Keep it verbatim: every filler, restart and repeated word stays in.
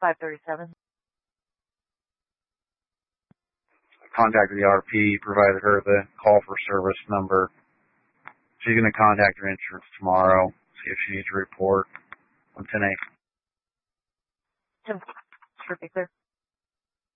five thirty-seven. Contacted the R P, provided her the call for service number. She's going to contact her insurance tomorrow, see if she needs a report on ten eight. ten, sure, be clear.